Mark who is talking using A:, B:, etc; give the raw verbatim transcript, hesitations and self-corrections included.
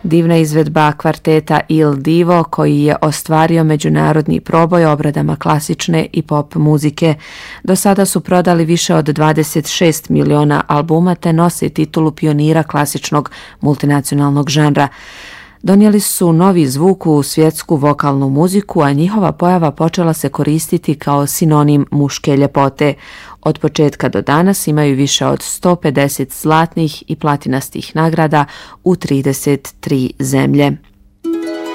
A: Divna izvedba kvarteta Il Divo koji je ostvario međunarodni proboj obradama klasične i pop muzike. Do sada su prodali više od dvadeset šest miliona albuma te nose titulu pionira klasičnog multinacionalnog žanra. Donijeli su novi zvuk u svjetsku vokalnu muziku, a njihova pojava počela se koristiti kao sinonim muške ljepote. Od početka do danas imaju više od sto pedeset zlatnih i platinastih nagrada u trideset tri zemlje.